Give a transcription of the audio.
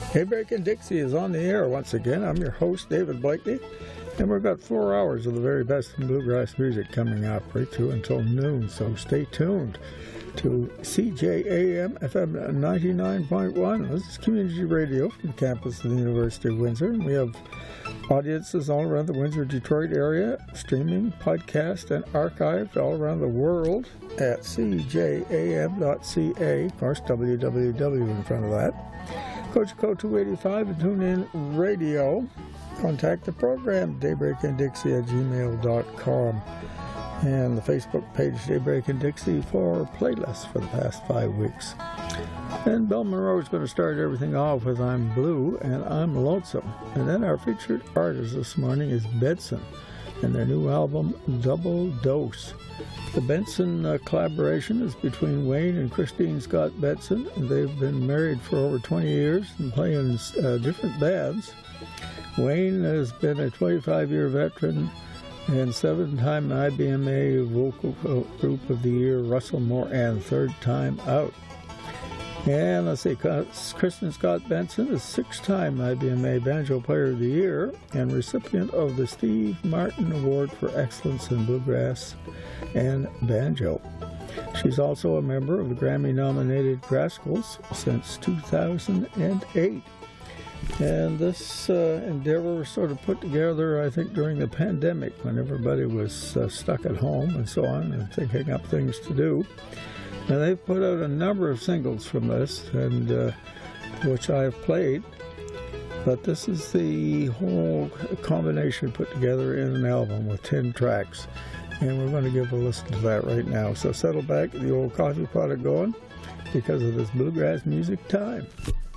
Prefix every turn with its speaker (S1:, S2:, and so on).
S1: Daybreak and Dixie is on the air once again. I'm your host, David Blakely, and we've got 4 hours of the very best in bluegrass music coming up right through until noon, so stay tuned to CJAM FM 99.1. This is community radio from the campus of the University of Windsor. We have audiences all around the Windsor-Detroit area, streaming, podcast, and archived all around the world at cjam.ca. Of course, www in front of that. Coach Code 285 and TuneIn Radio. Contact the program, daybreakandixie@gmail.com. And the Facebook page, Daybreak and Dixie, for playlists for the past 5 weeks. And Bill Monroe is going to start everything off with I'm Blue and I'm Lonesome. And then our featured artist this morning is Benson and their new album, Double Dose. The Benson collaboration is between Wayne and Christine Scott Benson. They've been married for over 20 years and play in different bands. Wayne has been a 25-year veteran and 7-time IBMA Vocal Group of the Year, Russell Moran, 3rd time out. And let's see, Kristen Scott Benson is 6-time IBMA Banjo Player of the Year and recipient of the Steve Martin Award for Excellence in Bluegrass and Banjo. She's also a member of the Grammy-nominated Rascals since 2008. And this endeavor was sort of put together, I think, during the pandemic when everybody was stuck at home and so on and picking up things to do. And they've put out a number of singles from this, and which I have played. But this is the whole combination put together in an album with 10 tracks. And we're going to give a listen to that right now. So settle back, get the old coffee pot going, because of this bluegrass music time.